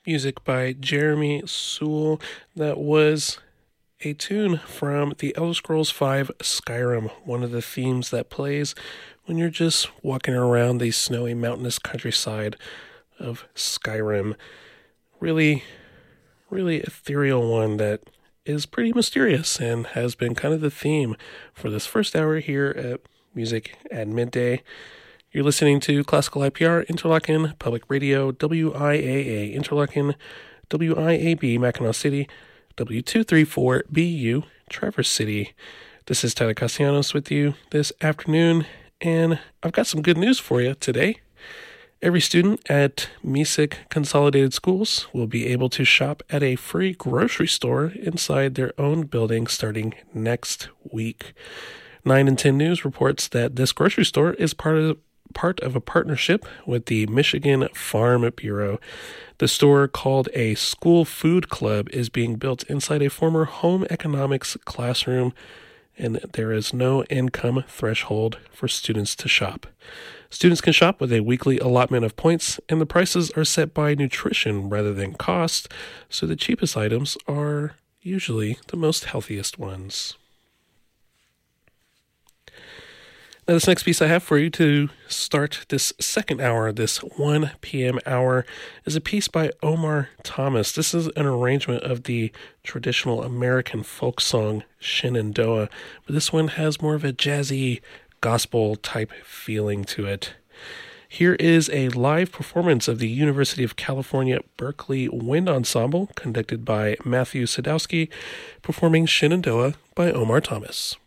Music by Jeremy Soule. That was a tune from the Elder Scrolls V Skyrim, one of the themes that plays when you're just walking around the snowy mountainous countryside of Skyrim. Really, really ethereal one that is pretty mysterious and has been kind of the theme for this first hour here at Music at Midday. You're listening to Classical IPR, Interlaken Public Radio, WIAA Interlaken, WIAB Mackinac City, W234BU Traverse City. This is Tyler Castellanos with you this afternoon, and I've got some good news for you today. Every student at MESIC Consolidated Schools will be able to shop at a free grocery store inside their own building starting next week. 9 and 10 News reports that this grocery store is part of a partnership with the Michigan Farm Bureau. The store, called a School Food Club, is being built inside a former home economics classroom, and there is no income threshold for students to shop. Students can shop with a weekly allotment of points, and the prices are set by nutrition rather than cost, so the cheapest items are usually the most healthiest ones. Now, this next piece I have for you to start this second hour, this 1 p.m. hour, is a piece by Omar Thomas. This is an arrangement of the traditional American folk song Shenandoah, but this one has more of a jazzy gospel-type feeling to it. Here is a live performance of the University of California, Berkeley Wind Ensemble, conducted by Matthew Sadowski, performing Shenandoah by Omar Thomas.